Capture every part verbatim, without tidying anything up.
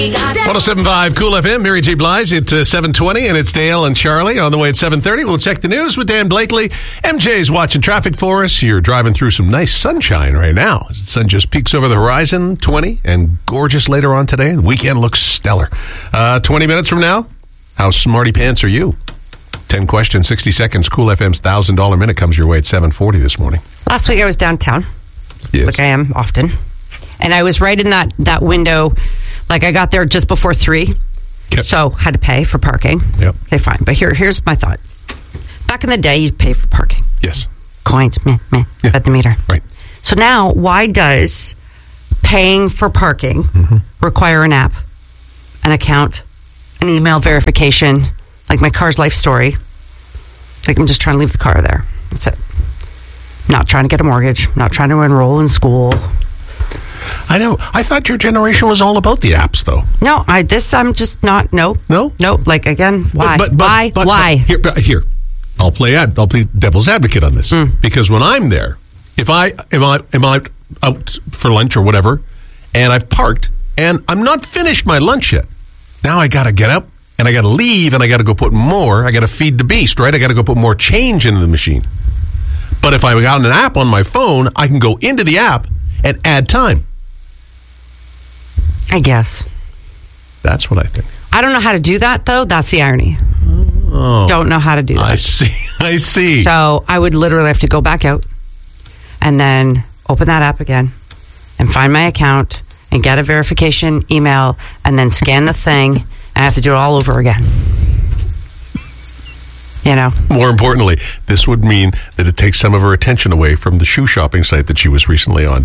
one oh seven point five Cool F M, Mary J. Blige at uh, seven twenty, and it's Dale and Charlie on the way at seven thirty. We'll check the news with Dan Blakely. M J's watching traffic for us. You're driving through some nice sunshine right now. The sun just peeks over the horizon, twenty, and gorgeous later on today. The weekend looks stellar. Uh, twenty minutes from now, how smarty pants are you? ten questions, sixty seconds. Cool F M's one thousand dollars minute comes your way at seven forty this morning. Last week I was downtown, yes. like I am often, and I was right in that, that window. Like, I got there just before three, yep. So had to pay for parking. Yep. Okay, fine. But here, here's my thought. Back in the day, you'd pay for parking. Yes. Coins, meh, meh, yeah. at the meter. Right. So now, why does paying for parking mm-hmm. require an app, an account, an email verification, like my car's life story? It's like I'm just trying to leave the car there. That's it. Not trying to get a mortgage. Not trying to enroll in school. I know. I thought your generation was all about the apps, though. No, I this I'm just not. No, no, no. Like again, why? But, but, but, why? but, why? But here, but here, I'll play. Ad, I'll play devil's advocate on this mm. because when I'm there, if I am I am I out for lunch or whatever, and I've parked and I'm not finished my lunch yet. Now I got to get up and I got to leave and I got to go put more. I got to feed the beast, right? I got to go put more change into the machine. But if I got an app on my phone, I can go into the app and add time. I guess. That's what I think. I don't know how to do that, though. That's the irony. Oh, don't know how to do that. I see. I see. So I would literally have to go back out and then open that app again and find my account and get a verification email and then scan the thing and I have to do it all over again. You know? More importantly, this would mean that it takes some of her attention away from the shoe shopping site that she was recently on.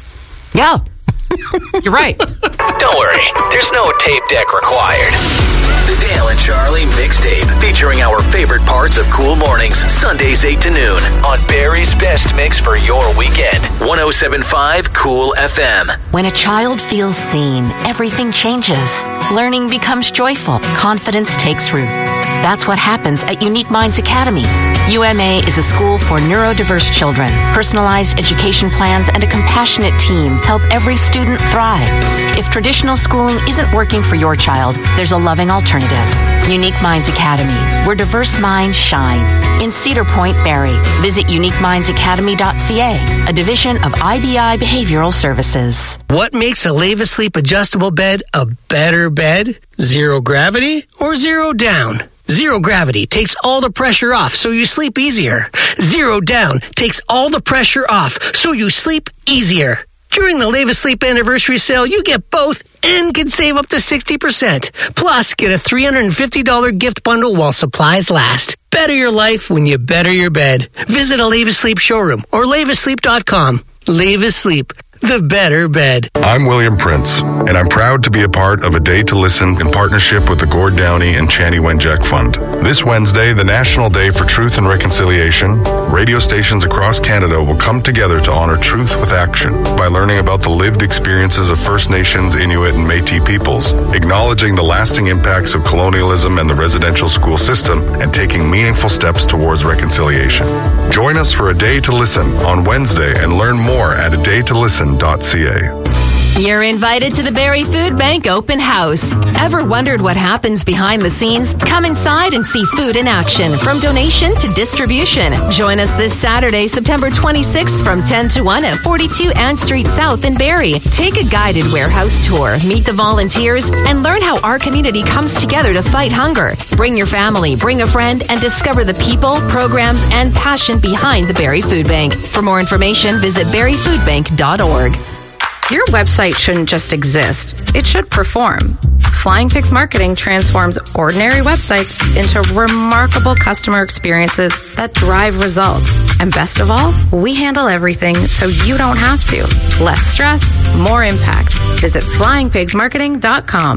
Yeah. You're right. Don't worry, there's no tape deck required. The Dale and Charlie Mixtape, featuring our favorite parts of Cool Mornings, Sundays eight to noon, on Barry's Best Mix for your weekend. one oh seven point five Cool F M. When a child feels seen, everything changes. Learning becomes joyful. Confidence takes root. That's what happens at Unique Minds Academy. U M A is a school for neurodiverse children. Personalized education plans and a compassionate team help every student thrive. If traditional schooling isn't working for your child, there's a loving alternative. Unique Minds Academy, where diverse minds shine. In Cedar Point, Barrie. Visit unique minds academy dot c a, a division of I B I Behavioral Services. What makes a Leave-A-Sleep adjustable bed a better bed? Zero gravity or zero down? Zero gravity takes all the pressure off so you sleep easier. Zero down takes all the pressure off so you sleep easier. During the Leave-A-Sleep anniversary sale, you get both and can save up to sixty percent. Plus, get a three hundred fifty dollars gift bundle while supplies last. Better your life when you better your bed. Visit a Leave-A-Sleep showroom or leave a sleep dot com. Leave-A-Sleep, the better bed. I'm William Prince, and I'm proud to be a part of A Day to Listen in partnership with the Gord Downey and Chani Wenjack Fund. This Wednesday, the National Day for Truth and Reconciliation, radio stations across Canada will come together to honor truth with action by learning about the lived experiences of First Nations, Inuit, and Métis peoples, acknowledging the lasting impacts of colonialism and the residential school system, and taking meaningful steps towards reconciliation. Join us for A Day to Listen on Wednesday and learn more at a day to listen dot c a. You're invited to the Barrie Food Bank Open House. Ever wondered what happens behind the scenes? Come inside and see food in action, from donation to distribution. Join us this Saturday, September twenty-sixth from ten to one at forty-two Ann Street South in Barrie. Take a guided warehouse tour, meet the volunteers, and learn how our community comes together to fight hunger. Bring your family, bring a friend, and discover the people, programs, and passion behind the Barrie Food Bank. For more information, visit barrie food bank dot org. Your website shouldn't just exist. It should perform. Flying Pigs Marketing transforms ordinary websites into remarkable customer experiences that drive results. And best of all, we handle everything so you don't have to. Less stress, more impact. Visit flying pigs marketing dot com.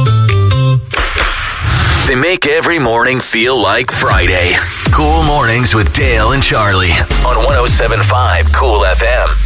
They make every morning feel like Friday. Cool Mornings with Dale and Charlie on one oh seven point five Cool F M.